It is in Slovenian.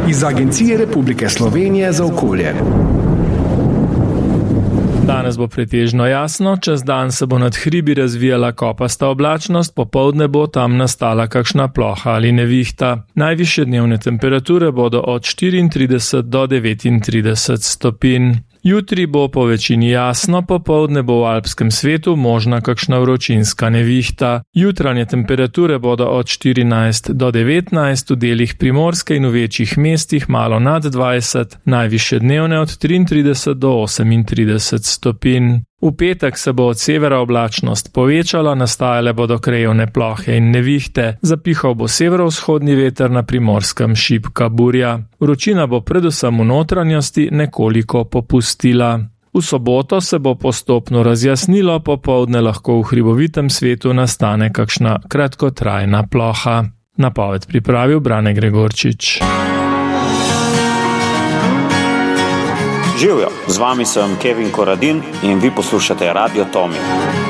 iz Agencije Republike Slovenije za okolje. Danes bo pretežno jasno, čez dan se bo nad hribi razvijala kopasta oblačnost, popoldne bo tam nastala kakšna ploha ali nevihta. Najvišje dnevne temperature bodo od 34 do 39 stopinj. Jutri bo po večini jasno, popoldne bo v alpskem svetu možna kakšna vročinska nevihta. Jutranje temperature bodo od 14 do 19, v delih Primorske in v večjih mestih malo nad 20, najvišje dnevne od 33 do 38 stopinj. V petek se bo od severa oblačnost povečala, nastajale bodo krajevne plohe in nevihte, zapihal bo severovzhodni veter, na Primorskem šibka burja. Vročina bo predvsem v notranjosti nekoliko popustila. V soboto se bo postopno razjasnilo, popoldne lahko v hribovitem svetu nastane kakšna kratkotrajna ploha. Napoved pripravil Brane Gregorčič. Živjo, z vami sem Kevin Koradin in vi poslušate Radio Tomi.